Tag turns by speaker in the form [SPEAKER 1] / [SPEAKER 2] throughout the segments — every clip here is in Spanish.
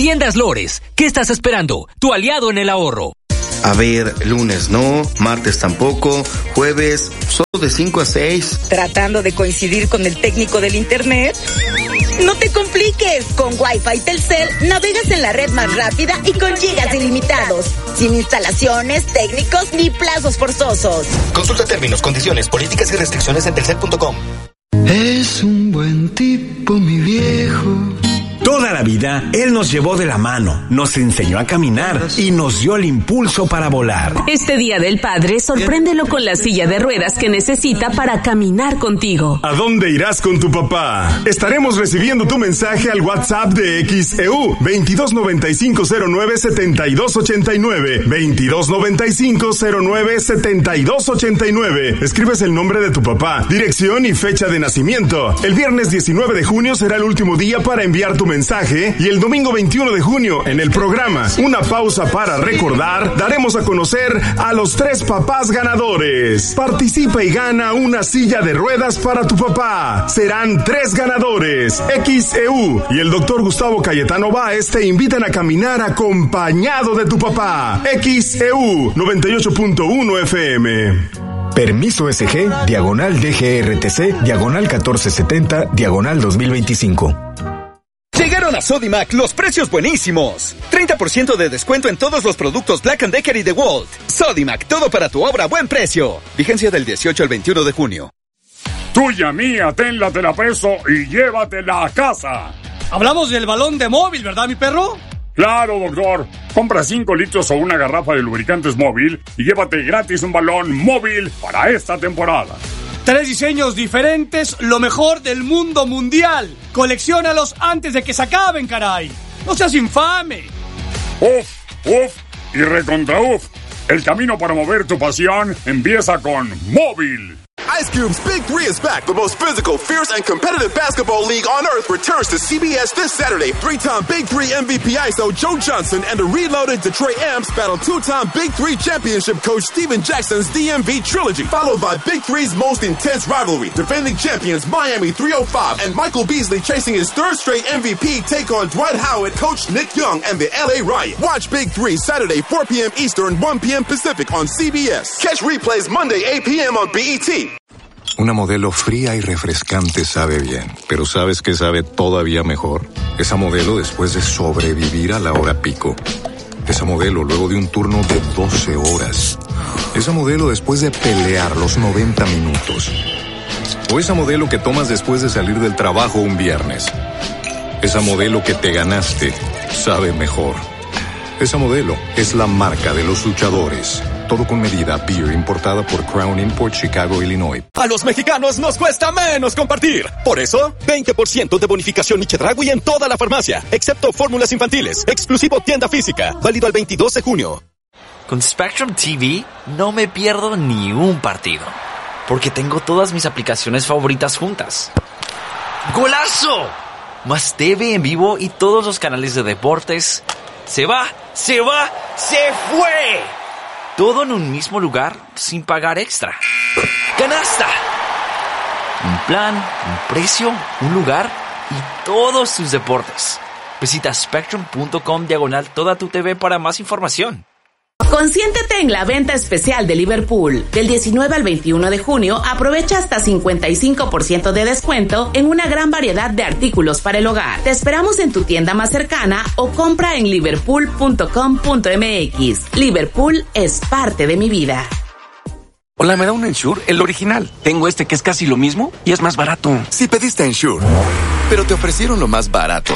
[SPEAKER 1] Tiendas Lores, ¿qué estás esperando? Tu aliado en el ahorro.
[SPEAKER 2] A ver, lunes no, martes tampoco, jueves solo de 5 a 6.
[SPEAKER 3] ¿Tratando de coincidir con el técnico del internet? No te compliques, con Wi-Fi Telcel navegas en la red más rápida y con gigas ilimitados, sin instalaciones, técnicos ni plazos forzosos.
[SPEAKER 4] Consulta términos, condiciones, políticas y restricciones en telcel.com.
[SPEAKER 5] Es un buen tipo, mi viejo.
[SPEAKER 6] Toda la vida, él nos llevó de la mano, nos enseñó a caminar y nos dio el impulso para volar.
[SPEAKER 7] Este Día del Padre, sorpréndelo con la silla de ruedas que necesita para caminar contigo.
[SPEAKER 8] ¿A dónde irás con tu papá? Estaremos recibiendo tu mensaje al WhatsApp de XEU 2295097289 2295097289. Escribes el nombre de tu papá, dirección y fecha de nacimiento. El viernes 19 de junio será el último día para enviar tu mensaje y el domingo 21 de junio en el programa Una Pausa para Recordar daremos a conocer a los 3 papás ganadores. Participa y gana una silla de ruedas para tu papá. Serán 3 ganadores. XEU y el doctor Gustavo Cayetano Báez te invitan a caminar acompañado de tu papá. XEU 98.1 FM.
[SPEAKER 9] Permiso SG, /DGRTC, /1470, /2025.
[SPEAKER 10] Llegaron a Sodimac los precios buenísimos. 30% de descuento en todos los productos Black & Decker y DeWalt. Sodimac, todo para tu obra a buen precio. Vigencia del 18 al 21 de junio.
[SPEAKER 11] Tuya mía, tenla de la peso y llévatela a casa.
[SPEAKER 12] Hablamos del balón de móvil, ¿verdad, mi perro?
[SPEAKER 11] Claro, doctor. Compra 5 litros o una garrafa de lubricantes móvil y llévate gratis un balón móvil para esta temporada.
[SPEAKER 12] 3 diseños diferentes, lo mejor del mundo mundial. Colecciónalos antes de que se acaben, caray. No seas infame.
[SPEAKER 11] Uf y recontra uf. El camino para mover tu pasión empieza con móvil.
[SPEAKER 13] Ice Cube's Big 3 is back. The most physical, fierce, and competitive basketball league on earth returns to CBS this Saturday. 3-time Big 3 MVP ISO Joe Johnson and the reloaded Detroit Amps battle 2-time Big 3 championship coach Steven Jackson's DMV trilogy, followed by Big 3's most intense rivalry. Defending champions Miami 305 and Michael Beasley chasing his 3rd straight MVP take on Dwight Howard, coach Nick Young, and the LA Riot. Watch Big 3 Saturday 4 p.m. Eastern, 1 p.m. Pacific on CBS. Catch replays Monday 8 p.m. on BET.
[SPEAKER 14] Una Modelo fría y refrescante sabe bien, pero ¿sabes qué sabe todavía mejor? Esa Modelo después de sobrevivir a la hora pico. Esa Modelo luego de un turno de 12 horas. Esa Modelo después de pelear los 90 minutos. O esa Modelo que tomas después de salir del trabajo un viernes. Esa Modelo que te ganaste sabe mejor. Esa Modelo es la marca de los luchadores. Todo con medida. Beer importada por Crown Import, Chicago, Illinois.
[SPEAKER 10] A los mexicanos nos cuesta menos compartir. Por eso, 20% de bonificación Chedraui en toda la farmacia, excepto fórmulas infantiles. Exclusivo tienda física. Válido al 22 de junio.
[SPEAKER 15] Con Spectrum TV no me pierdo ni un partido, porque tengo todas mis aplicaciones favoritas juntas. ¡Golazo! Más TV en vivo y todos los canales de deportes. ¡Se va! ¡Se fue! Todo en un mismo lugar, sin pagar extra. ¡Canasta! Un plan, un precio, un lugar y todos tus deportes. Visita spectrum.com/toda tu TV para más información.
[SPEAKER 7] Consiéntete en la venta especial de Liverpool. Del 19 al 21 de junio, aprovecha hasta 55% de descuento en una gran variedad de artículos para el hogar. Te esperamos en tu tienda más cercana o compra en liverpool.com.mx. Liverpool es parte de mi vida.
[SPEAKER 16] Hola, ¿me da un Ensure? El original. Tengo este que es casi lo mismo y es más barato.
[SPEAKER 17] Si pediste Ensure, pero te ofrecieron lo más barato.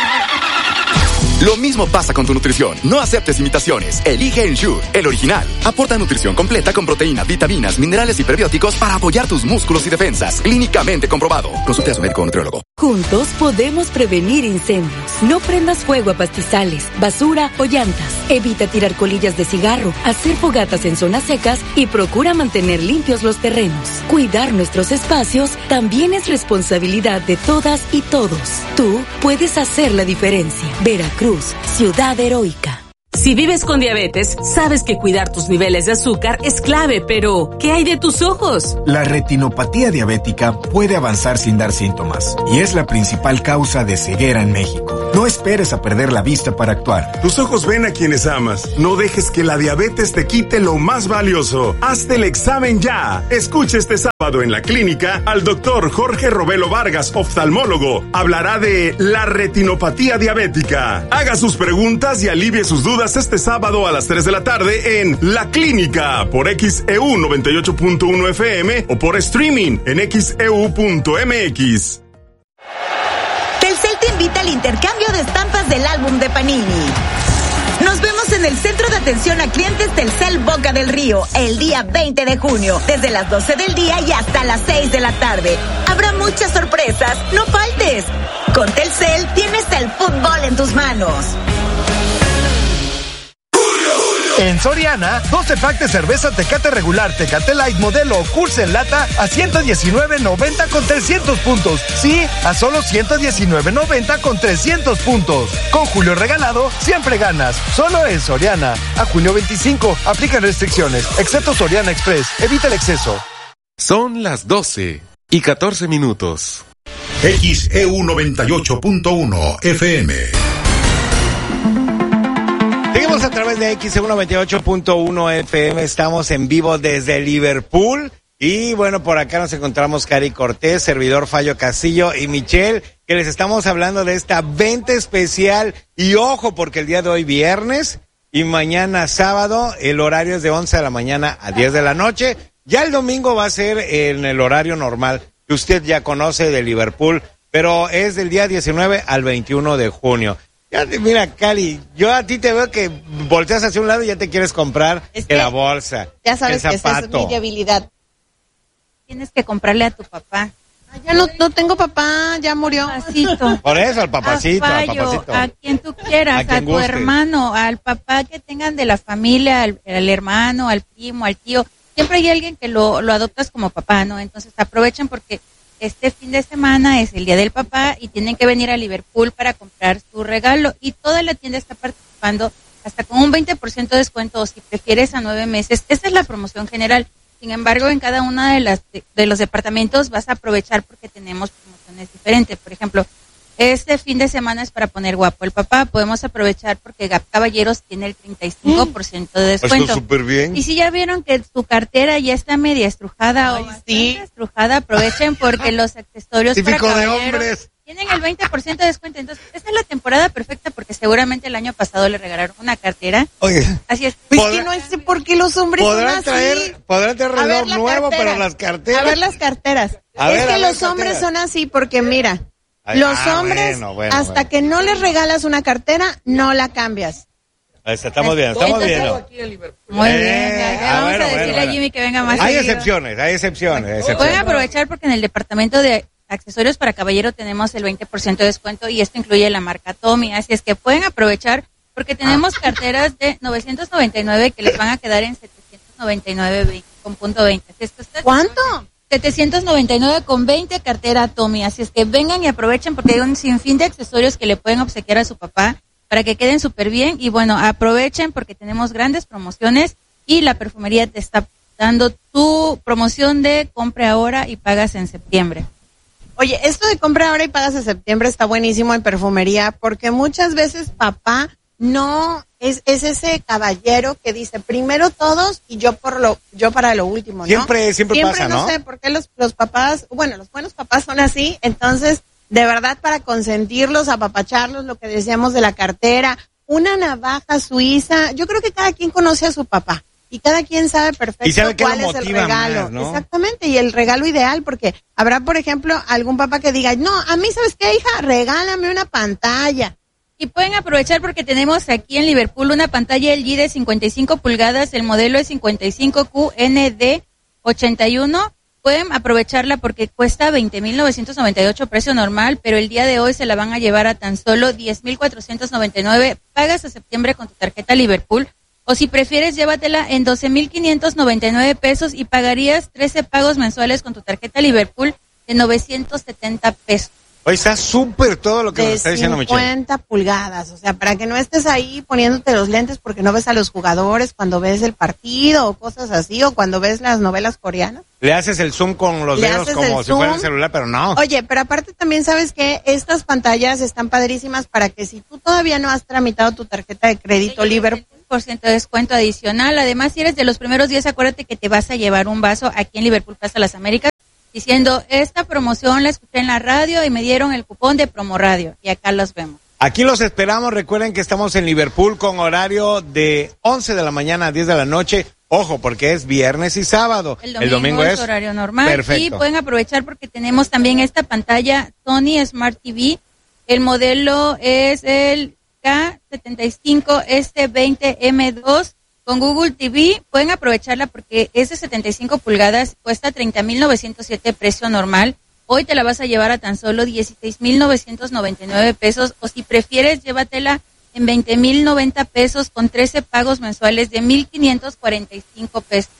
[SPEAKER 17] Lo mismo pasa con tu nutrición. No aceptes imitaciones. Elige Ensure, el original. Aporta nutrición completa con proteínas, vitaminas, minerales y prebióticos para apoyar tus músculos y defensas. Clínicamente comprobado. Consulte a su médico o nutriólogo.
[SPEAKER 18] Juntos podemos prevenir incendios. No prendas fuego a pastizales, basura o llantas. Evita tirar colillas de cigarro, hacer fogatas en zonas secas y procura mantener limpios los terrenos. Cuidar nuestros espacios también es responsabilidad de todas y todos. Tú puedes hacer la diferencia. Veracruz, ciudad heroica.
[SPEAKER 7] Si vives con diabetes, sabes que cuidar tus niveles de azúcar es clave, pero ¿qué hay de tus ojos?
[SPEAKER 9] La retinopatía diabética puede avanzar sin dar síntomas y es la principal causa de ceguera en México. No esperes a perder la vista para actuar.
[SPEAKER 8] Tus ojos ven a quienes amas. No dejes que la diabetes te quite lo más valioso. Hazte el examen ya. Escucha este sábado en la clínica al doctor Jorge Robelo Vargas, oftalmólogo. Hablará de la retinopatía diabética. Haga sus preguntas y alivie sus dudas este sábado a las 3 de la tarde en La Clínica por XEU 98.1 FM o por streaming en xeu.mx.
[SPEAKER 3] Telcel te invita al intercambio de estampas del álbum de Panini. Nos vemos en el Centro de Atención a Clientes Telcel Boca del Río el día 20 de junio, desde las 12 del día y hasta las 6 de la tarde. Habrá muchas sorpresas, no faltes. Con Telcel tienes el fútbol en tus manos.
[SPEAKER 19] En Soriana, 12 pack de cerveza Tecate regular, Tecate Light modelo o Cursa en lata a $119.90 con 300 puntos. Sí, a solo $119.90 con 300 puntos. Con Julio regalado, siempre ganas. Solo en Soriana. A junio 25, aplican restricciones, excepto Soriana Express. Evita el exceso.
[SPEAKER 20] Son las 12:14.
[SPEAKER 21] XEU 98.1 FM.
[SPEAKER 22] Seguimos a través de XEU 98.1 FM, estamos en vivo desde Liverpool y bueno, por acá nos encontramos Cari Cortés, servidor Fallo Castillo y Michelle, que les estamos hablando de esta venta especial y ojo porque el día de hoy viernes y mañana sábado el horario es de 11 de la mañana a 10 de la noche, ya el domingo va a ser en el horario normal que usted ya conoce de Liverpool, pero es del día 19 al 21 de junio. Ya, mira, Cali, yo a ti te veo que volteas hacia un lado y ya te quieres comprar la bolsa.
[SPEAKER 23] Ya sabes
[SPEAKER 22] el
[SPEAKER 23] que esa es mi debilidad. Tienes que comprarle a tu papá. Ya no tengo papá, ya murió. Papacito.
[SPEAKER 22] Por eso, al papacito,
[SPEAKER 23] al papacito. A quien tú quieras, a tu hermano, al papá que tengan de la familia, al hermano, al primo, al tío. Siempre hay alguien que lo adoptas como papá, ¿no? Entonces aprovechen porque este fin de semana es el Día del Papá y tienen que venir a Liverpool para comprar su regalo. Y toda la tienda está participando hasta con un 20% de descuento o si prefieres a 9 meses. Esa es la promoción general. Sin embargo, en cada uno de los departamentos vas a aprovechar porque tenemos promociones diferentes. Por ejemplo, este fin de semana es para poner guapo el papá. Podemos aprovechar porque Gap Caballeros tiene el 35% de descuento.
[SPEAKER 22] Está súper bien.
[SPEAKER 23] Y si ya vieron que su cartera ya está media estrujada o bastante estrujada, aprovechen porque los accesorios
[SPEAKER 22] típico
[SPEAKER 23] para
[SPEAKER 22] de
[SPEAKER 23] caballeros
[SPEAKER 22] hombres
[SPEAKER 23] tienen el 20% de descuento. Entonces, esta es la temporada perfecta porque seguramente el año pasado le regalaron una cartera.
[SPEAKER 22] Oye,
[SPEAKER 23] así es. Pues que no sé por qué los hombres son así.
[SPEAKER 22] Podrán traer reloj nuevo, pero las carteras.
[SPEAKER 23] A ver las carteras. Es que los hombres son así porque mira, los hombres, hasta que no les regalas una cartera, no la cambias.
[SPEAKER 22] Estamos bien, estamos bien.
[SPEAKER 23] Muy bien, vamos a decirle a Jimmy que venga más
[SPEAKER 22] Hay
[SPEAKER 23] seguido.
[SPEAKER 22] excepciones.
[SPEAKER 23] Pueden aprovechar porque en el departamento de accesorios para caballero tenemos el 20% de descuento y esto incluye la marca Tommy, así es que pueden aprovechar porque tenemos carteras de 999 que les van a quedar en 799 con punto 20. Así es que ¿cuánto? 799 con 20 cartera Tommy, así es que vengan y aprovechen porque hay un sinfín de accesorios que le pueden obsequiar a su papá para que queden súper bien y bueno, aprovechen porque tenemos grandes promociones y la perfumería te está dando tu promoción de compre ahora y pagas en septiembre. Oye, esto de compra ahora y pagas en septiembre está buenísimo en perfumería porque muchas veces papá no es ese caballero que dice primero todos y yo para lo último, ¿no?
[SPEAKER 22] Siempre pasa, ¿no?
[SPEAKER 23] No sé por qué los papás, bueno, los buenos papás son así, entonces, de verdad para consentirlos, apapacharlos, lo que decíamos de la cartera, una navaja suiza, yo creo que cada quien conoce a su papá. Y cada quien sabe perfecto cuál es el regalo.
[SPEAKER 22] Más, ¿no?
[SPEAKER 23] Exactamente, y el regalo ideal, porque habrá, por ejemplo, algún papá que diga, no, a mí, ¿sabes qué, hija? Regálame una pantalla. Y pueden aprovechar porque tenemos aquí en Liverpool una pantalla LG de 55 pulgadas, el modelo es 55QND81. Pueden aprovecharla porque cuesta 20,998 precio normal, pero el día de hoy se la van a llevar a tan solo 10,499. Pagas a septiembre con tu tarjeta Liverpool. O si prefieres, llévatela en 12,599 pesos y pagarías 13 pagos mensuales con tu tarjeta Liverpool de 970 pesos.
[SPEAKER 22] Hoy está súper todo lo que nos está diciendo Michelle.
[SPEAKER 1] 50 pulgadas, o sea, para que no estés ahí poniéndote los lentes porque no ves a los jugadores cuando ves el partido o cosas así, o cuando ves las novelas coreanas.
[SPEAKER 22] Le haces el zoom con los dedos como si fuera el celular, pero no.
[SPEAKER 1] Oye, pero aparte también sabes que estas pantallas están padrísimas para que si tú todavía no has tramitado tu tarjeta de crédito Liverpool,
[SPEAKER 23] % de descuento adicional. Además, si eres de los primeros 10, acuérdate que te vas a llevar un vaso aquí en Liverpool Plaza Las Américas, diciendo, esta promoción la escuché en la radio y me dieron el cupón de Promo Radio. Y acá los vemos.
[SPEAKER 22] Aquí los esperamos. Recuerden que estamos en Liverpool con horario de 11 de la mañana a 10 de la noche. Ojo, porque es viernes y sábado.
[SPEAKER 23] El domingo es horario normal.
[SPEAKER 22] Perfecto.
[SPEAKER 23] Y pueden aprovechar porque tenemos también esta pantalla Sony Smart TV. El modelo es el K75S20M2 con Google TV. Pueden aprovecharla porque es de 75 pulgadas, cuesta 30,907 precio normal. Hoy te la vas a llevar a tan solo 16,999 pesos, o si prefieres, llévatela en 20,090 pesos con 13 pagos mensuales de 1,545 pesos.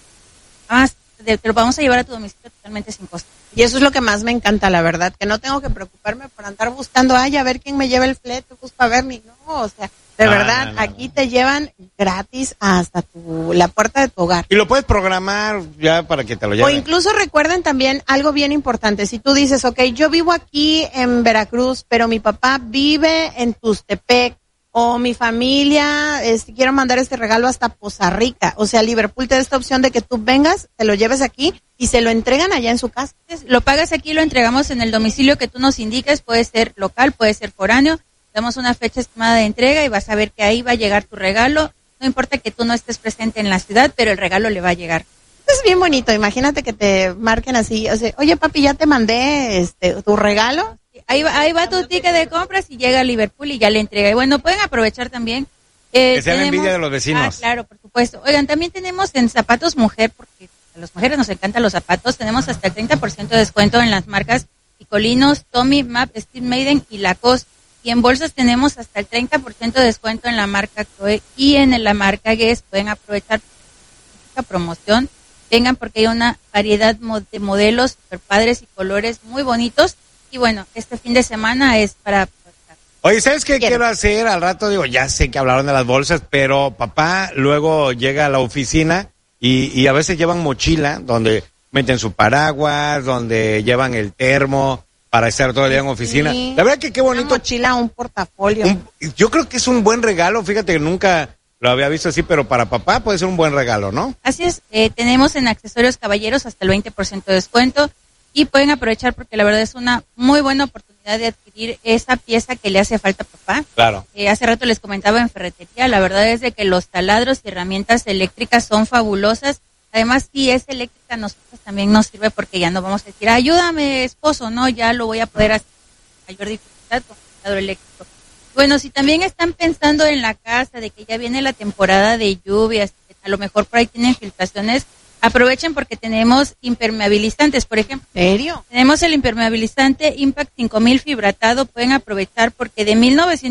[SPEAKER 23] Te lo vamos a llevar a tu domicilio totalmente sin costo.
[SPEAKER 1] Y eso es lo que más me encanta, la verdad, que no tengo que preocuparme por andar buscando, a ver quién me lleva el flete, pues para ver ni no, o sea, de verdad, aquí te llevan gratis hasta la puerta de tu hogar.
[SPEAKER 22] Y lo puedes programar ya para que te lo lleven.
[SPEAKER 1] O incluso recuerden también algo bien importante, si tú dices, ok, yo vivo aquí en Veracruz, pero mi papá vive en Tustepec, o mi familia, quiero mandar este regalo hasta Poza Rica. O sea, Liverpool te da esta opción de que tú vengas, te lo lleves aquí y se lo entregan allá en su casa.
[SPEAKER 23] Lo pagas aquí, lo entregamos en el domicilio que tú nos indiques, puede ser local, puede ser foráneo. Damos una fecha estimada de entrega y vas a ver que ahí va a llegar tu regalo. No importa que tú no estés presente en la ciudad, pero el regalo le va a llegar.
[SPEAKER 1] Es bien bonito, imagínate que te marquen así, o sea, oye papi, ya te mandé tu regalo.
[SPEAKER 23] Ahí va tu ticket de compras y llega a Liverpool y ya le entrega. Y bueno, pueden aprovechar también.
[SPEAKER 22] Que sea la envidia de los vecinos.
[SPEAKER 23] Ah, claro, por supuesto. Oigan, también tenemos en zapatos mujer, porque a las mujeres nos encantan los zapatos. Tenemos hasta el 30% de descuento en las marcas Picolinos, Tommy, Map, Steve Maiden y Lacoste. Y en bolsas tenemos hasta el 30% de descuento en la marca Chloe y en la marca Guess. Pueden aprovechar esta promoción. Vengan porque hay una variedad de modelos super padres y colores muy bonitos. Y bueno, este fin de semana es para aprovechar.
[SPEAKER 22] Oye, ¿sabes qué quiero hacer? Al rato digo, ya sé que hablaron de las bolsas, pero papá luego llega a la oficina y a veces llevan mochila donde meten su paraguas, donde llevan el termo para estar todo el día en oficina.
[SPEAKER 1] Sí.
[SPEAKER 22] La verdad que qué bonito.
[SPEAKER 1] Una mochila, un portafolio.
[SPEAKER 22] Yo creo que es un buen regalo, fíjate que nunca lo había visto así, pero para papá puede ser un buen regalo, ¿no?
[SPEAKER 23] Así es, tenemos en accesorios caballeros hasta el 20% de descuento y pueden aprovechar porque la verdad es una muy buena oportunidad de adquirir esa pieza que le hace falta a papá.
[SPEAKER 22] Claro.
[SPEAKER 23] Hace rato les comentaba en ferretería, la verdad es de que los taladros y herramientas eléctricas son fabulosas. Además, si es eléctrica, nosotros también nos sirve porque ya no vamos a decir, ayúdame, esposo, no, ya lo voy a poder hacer con mayor dificultad con el taladro eléctrico. Bueno, si también están pensando en la casa, de que ya viene la temporada de lluvias, a lo mejor por ahí tienen filtraciones, aprovechen porque tenemos impermeabilizantes, por ejemplo.
[SPEAKER 1] ¿En serio?
[SPEAKER 23] Tenemos el impermeabilizante Impact 5000 fibratado, pueden aprovechar porque de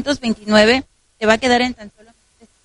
[SPEAKER 23] 1929 te va a quedar en tan solo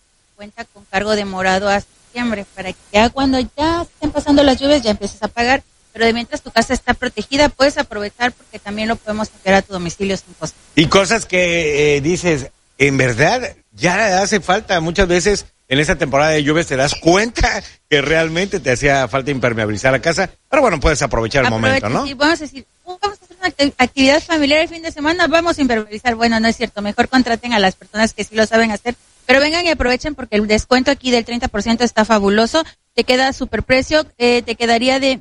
[SPEAKER 23] 50 con cargo de morado a septiembre, para que ya cuando ya estén pasando las lluvias ya empieces a pagar, pero de mientras tu casa está protegida, puedes aprovechar porque también lo podemos enviar a tu domicilio sin costo.
[SPEAKER 22] Y cosas que dices, en verdad, ya hace falta muchas veces. En esta temporada de lluvias te das cuenta que realmente te hacía falta impermeabilizar la casa, pero bueno, puedes aprovechar el momento, ¿no?
[SPEAKER 23] Y vamos a decir, vamos a hacer una actividad familiar el fin de semana, vamos a impermeabilizar. Bueno, no es cierto, mejor contraten a las personas que sí lo saben hacer, pero vengan y aprovechen porque el descuento aquí del 30% está fabuloso, te queda super precio, te quedaría de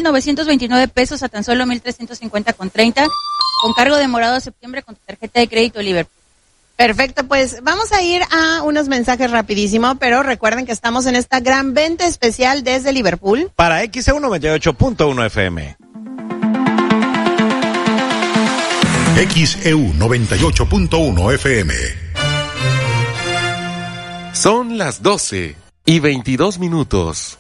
[SPEAKER 23] 1,929 pesos a tan solo 1,350,30 con cargo de morado a septiembre con tu tarjeta de crédito Liverpool.
[SPEAKER 1] Perfecto, pues vamos a ir a unos mensajes rapidísimo, pero recuerden que estamos en esta gran venta especial desde Liverpool.
[SPEAKER 22] Para XEU 98.1 FM.
[SPEAKER 21] XEU 98.1 FM.
[SPEAKER 2] Son las 12:22.